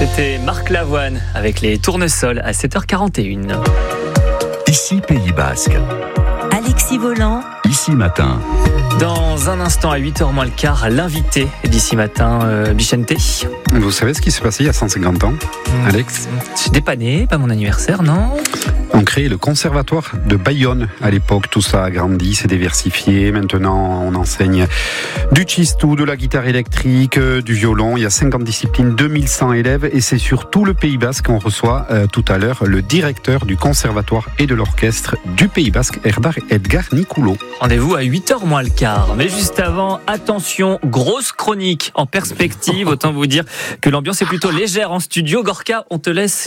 C'était Marc Lavoine avec les tournesols à 7h41. Ici Pays Basque. Alexis Volant. Ici Matin. Dans un instant, à 8h moins le quart, l'invité d'ici matin, Bichente. Vous savez ce qui s'est passé il y a 150 ans, Alex? Je dépanné, pas mon anniversaire, non? On crée le conservatoire de Bayonne à l'époque. Tout ça a grandi, s'est diversifié. Maintenant, on enseigne du tchistou, de la guitare électrique, du violon. Il y a 50 disciplines, 2100 élèves et c'est sur tout le Pays Basque qu'on reçoit tout à l'heure le directeur du conservatoire et de l'orchestre du Pays Basque, Edgar Nicoulo. Rendez-vous à 8h moins le quart. Mais juste avant, attention, grosse chronique en perspective. Autant vous dire que l'ambiance est plutôt légère en studio. Gorka, on te laisse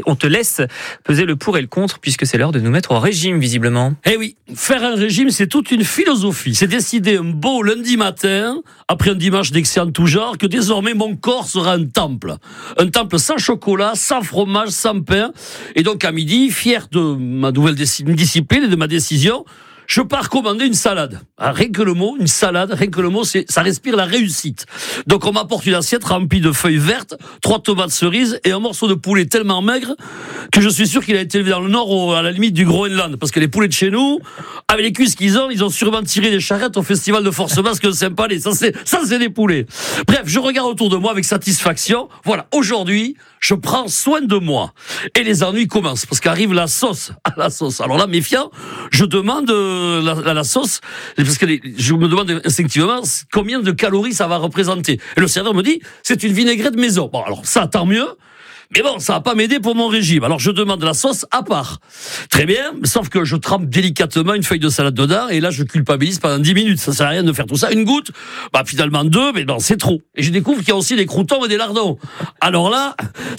peser le pour et le contre puisque c'est l'heure de nous mettre au régime visiblement. Eh oui, faire un régime, c'est toute une philosophie. C'est décider un beau lundi matin, après un dimanche d'excès en tout genre, que désormais mon corps sera un temple. Un temple sans chocolat, sans fromage, sans pain. Et donc à midi, fier de ma nouvelle discipline et de ma décision, je pars commander une salade. Rien que le mot, une salade, rien que le mot, ça respire la réussite. Donc on m'apporte une assiette remplie de feuilles vertes, 3 tomates cerises et un morceau de poulet tellement maigre que je suis sûr qu'il a été élevé dans le nord à la limite du Groenland. Parce que les poulets de chez nous, avec les cuisses qu'ils ont, ils ont sûrement tiré des charrettes au festival de Force Basque de Saint-Palais. Ça c'est des poulets. Bref, je regarde autour de moi avec satisfaction. Voilà, aujourd'hui, je prends soin de moi. Et les ennuis commencent parce qu'arrive la sauce. Alors là, méfiant, je demande la sauce, parce que je me demande instinctivement combien de calories ça va représenter. Et le serveur me dit, c'est une vinaigrette maison. Bon, alors ça, tant mieux. Mais bon, ça va pas m'aider pour mon régime. Alors je demande la sauce à part. Très bien, sauf que je trempe délicatement une feuille de salade dedans, et là je culpabilise pendant 10 minutes. Ça sert à rien de faire tout ça. Une goutte, finalement 2, mais non, c'est trop. Et je découvre qu'il y a aussi des croûtons et des lardons. Alors là,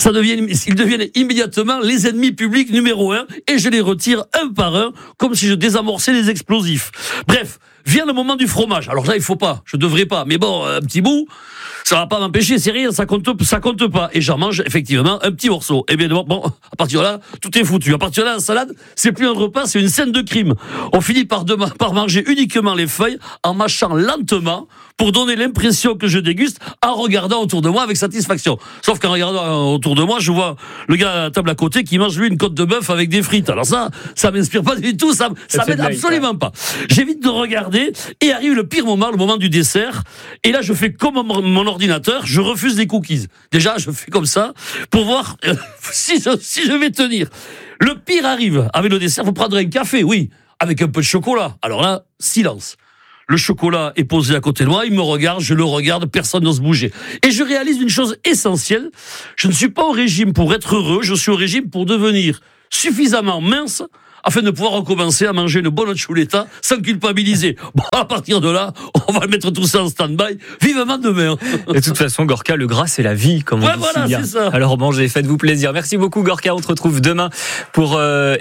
ils deviennent immédiatement les ennemis publics numéro 1, et je les retire un par un, comme si je désamorçais les explosifs. Bref, vient le moment du fromage. Alors là, il faut pas, je devrais pas, mais bon, un petit bout, ça va pas m'empêcher, c'est rien, ça compte pas. Et j'en mange effectivement un petit morceau. Et bien bon, à partir de là, tout est foutu. À partir de là, la salade, c'est plus un repas, c'est une scène de crime. On finit par manger uniquement les feuilles en mâchant lentement pour donner l'impression que je déguste en regardant autour de moi avec satisfaction. Sauf qu'en regardant autour de moi, je vois le gars à la table à côté qui mange lui une côte de bœuf avec des frites. Alors ça m'inspire pas du tout, ça m'aide absolument pas. J'évite de regarder et arrive le pire moment, le moment du dessert. Et là, je fais comme mon ordinateur, je refuse les cookies. Déjà, je fais comme ça pour voir si je vais tenir. Le pire arrive avec le dessert. Vous prendrez un café, oui, avec un peu de chocolat. Alors là, silence. Le chocolat est posé à côté de moi, il me regarde, je le regarde, personne n'ose bouger. Et je réalise une chose essentielle, je ne suis pas au régime pour être heureux, je suis au régime pour devenir suffisamment mince afin de pouvoir recommencer à manger une bonne chuleta sans culpabiliser. Bon, à partir de là, on va mettre tout ça en stand-by, vivement demain. Et de toute façon, Gorka, le gras, c'est la vie, comme on dit si bien. C'est ça. Alors mangez, faites-vous plaisir. Merci beaucoup, Gorka. On se retrouve demain pour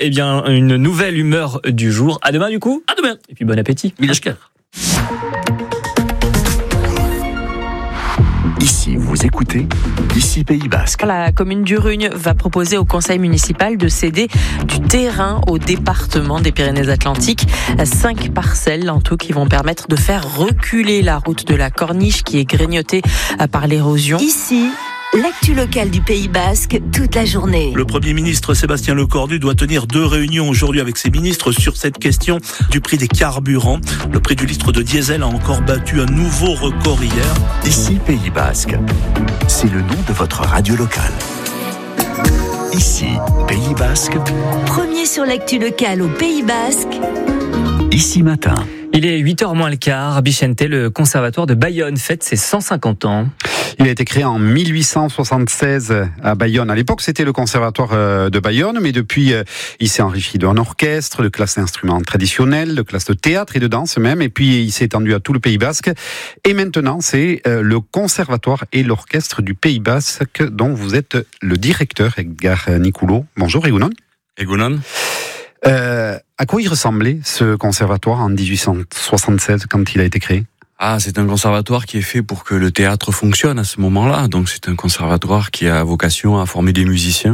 une nouvelle humeur du jour. À demain, du coup. À demain. Et puis bon appétit. Milashkar. Ici, vous écoutez Ici Pays Basque. La commune d'Urugne va proposer au conseil municipal de céder du terrain au département des Pyrénées-Atlantiques. 5 parcelles en tout qui vont permettre de faire reculer la route de la Corniche qui est grignotée par l'érosion. Ici, l'actu locale du Pays Basque toute la journée. Le Premier ministre Sébastien Lecornu doit tenir 2 réunions aujourd'hui avec ses ministres sur cette question du prix des carburants. Le prix du litre de diesel a encore battu un nouveau record hier. Ici Pays Basque. C'est le nom de votre radio locale. Ici Pays Basque. Premier sur l'actu locale au Pays Basque. Ici Matin. Il est 8h moins le quart. Bichente, le conservatoire de Bayonne, fête ses 150 ans. Il a été créé en 1876 à Bayonne. À l'époque, c'était le conservatoire de Bayonne, mais depuis, il s'est enrichi d'un orchestre, de classes d'instruments traditionnels, de classes de théâtre et de danse même, et puis il s'est étendu à tout le Pays Basque. Et maintenant, c'est le conservatoire et l'orchestre du Pays Basque dont vous êtes le directeur, Edgar Nicoulo. Bonjour, Egunon. Egunon. À quoi il ressemblait ce conservatoire en 1876 quand il a été créé ? C'est un conservatoire qui est fait pour que le théâtre fonctionne à ce moment-là. Donc c'est un conservatoire qui a vocation à former des musiciens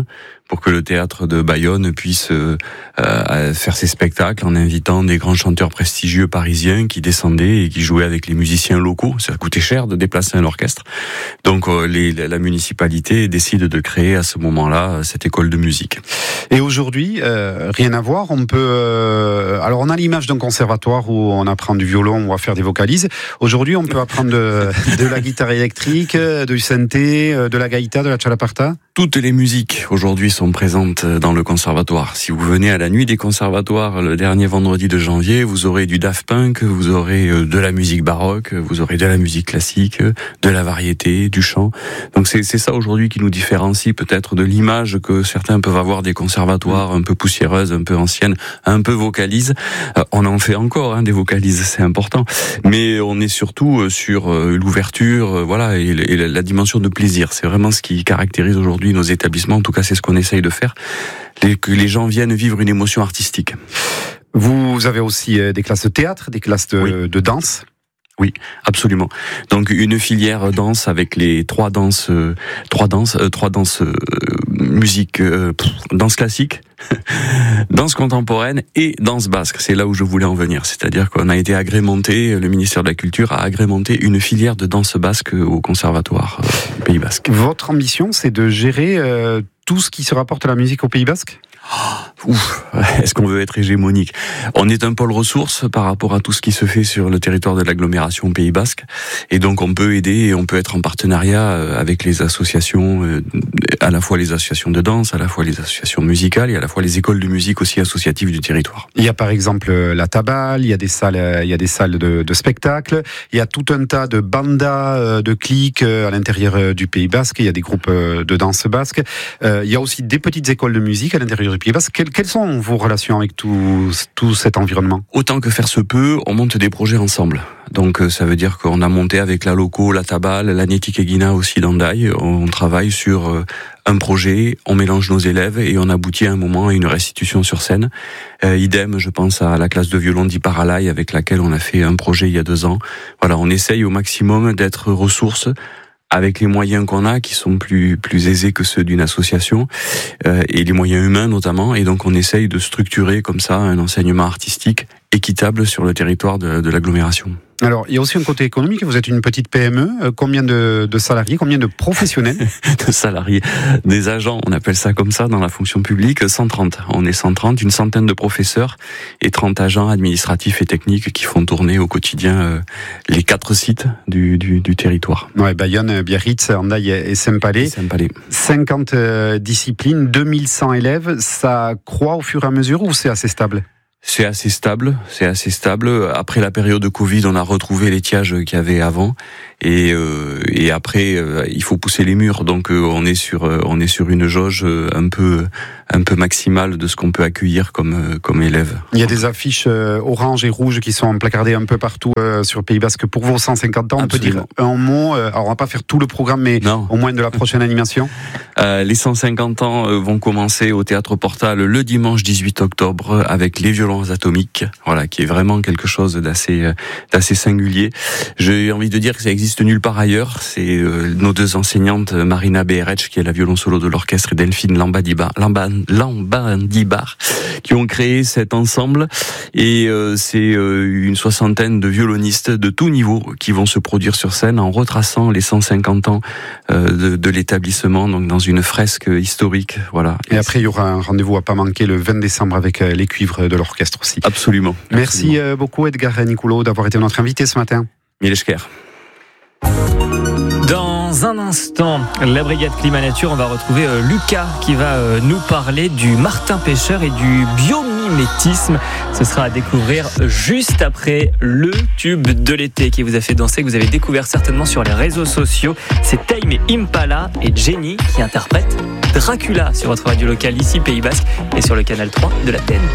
pour que le théâtre de Bayonne puisse faire ses spectacles en invitant des grands chanteurs prestigieux parisiens qui descendaient et qui jouaient avec les musiciens locaux. Ça coûtait cher de déplacer un orchestre. Donc la municipalité décide de créer à ce moment-là cette école de musique. Et aujourd'hui, rien à voir, on peut... alors on a l'image d'un conservatoire où on apprend du violon, on va faire des vocalises. Aujourd'hui, on peut apprendre de la guitare électrique, du synthé, de la gaïta, de la chalaparta. Toutes les musiques aujourd'hui sont présentes dans le conservatoire. Si vous venez à la nuit des conservatoires le dernier vendredi de janvier, vous aurez du Daft Punk, vous aurez de la musique baroque, vous aurez de la musique classique, de la variété, du chant. Donc c'est ça aujourd'hui qui nous différencie peut-être de l'image que certains peuvent avoir des conservatoires un peu poussiéreuses, un peu anciennes, un peu vocalises. On en fait encore des vocalises, c'est important. Mais on est surtout sur l'ouverture, voilà, et la dimension de plaisir. C'est vraiment ce qui caractérise aujourd'hui nos établissements. En tout cas, c'est ce qu'on essaye de faire. Que les gens viennent vivre une émotion artistique. Vous avez aussi des classes de théâtre, des classes de danse. Oui, absolument. Donc une filière danse avec les trois danses musique, danse classique, danse contemporaine et danse basque. C'est là où je voulais en venir. C'est-à-dire qu'on a été agrémenté, le ministère de la Culture a agrémenté une filière de danse basque au conservatoire du Pays Basque. Votre ambition, c'est de gérer tout ce qui se rapporte à la musique au Pays Basque ? Est-ce qu'on veut être hégémonique ? On est un pôle ressources par rapport à tout ce qui se fait sur le territoire de l'agglomération Pays Basque, et donc on peut aider et on peut être en partenariat avec les associations, à la fois les associations de danse, à la fois les associations musicales et à la fois les écoles de musique aussi associatives du territoire. Il y a par exemple la Tabale, il y a des salles de spectacle, il y a tout un tas de bandas, de clics à l'intérieur du Pays Basque, il y a des groupes de danse basque, il y a aussi des petites écoles de musique à l'intérieur du Pays Basque. Quelles sont vos relations avec tout cet environnement ? Autant que faire se peut, on monte des projets ensemble. Donc ça veut dire qu'on a monté avec la Loco, la Tabale, l'Agnétique Eguina aussi d'Andaï. On travaille sur un projet, on mélange nos élèves et on aboutit à un moment à une restitution sur scène. Idem, je pense à la classe de violon d'Iparalaï avec laquelle on a fait un projet il y a 2 ans. Voilà, on essaye au maximum d'être ressources avec les moyens qu'on a, qui sont plus aisés que ceux d'une association, et les moyens humains notamment, et donc on essaye de structurer comme ça un enseignement artistique équitable sur le territoire de l'agglomération. Alors, il y a aussi un côté économique, vous êtes une petite PME, combien de salariés, combien de professionnels ? De salariés, des agents, on appelle ça comme ça dans la fonction publique, 130. On est 130, une centaine de professeurs et 30 agents administratifs et techniques qui font tourner au quotidien les 4 sites du territoire. Ouais, Bayonne, Biarritz, Andaï et Saint-Palais. 50 disciplines, 2100 élèves, ça croît au fur et à mesure ou c'est assez stable ? C'est assez stable. Après la période de Covid, on a retrouvé l'étiage qu'il y avait avant. Et après, il faut pousser les murs. Donc, on est sur une jauge un peu maximale de ce qu'on peut accueillir comme élèves. Il y a des affiches orange et rouge qui sont placardées un peu partout sur Pays Basque pour vos 150 ans. Absolument. On peut dire un mot. Alors, on va pas faire tout le programme, mais au moins de la prochaine animation. Les 150 ans vont commencer au Théâtre Portal le dimanche 18 octobre avec les violons atomiques. Voilà, qui est vraiment quelque chose d'assez singulier. J'ai envie de dire que ça existe nulle part ailleurs. C'est nos 2 enseignantes, Marina Beherech, qui est la violon solo de l'orchestre, et Delphine Lambandibar, qui ont créé cet ensemble. Et c'est une 60aine de violonistes de tout niveau qui vont se produire sur scène en retraçant les 150 ans de l'établissement, donc dans une fresque historique. Voilà. Et après, il y aura un rendez-vous à pas manquer le 20 décembre avec les cuivres de l'orchestre aussi. Absolument. Merci beaucoup Edgar Nicoulot d'avoir été notre invité ce matin. Milesker. Dans un instant, la brigade Climat Nature, on va retrouver Lucas qui va nous parler du martin pêcheur et du biomimétisme. Ce sera à découvrir juste après le tube de l'été qui vous a fait danser, que vous avez découvert certainement sur les réseaux sociaux. C'est Tame Impala et Jenny qui interprètent Dracula sur votre radio locale ici Pays Basque et sur le canal 3 de la TNT.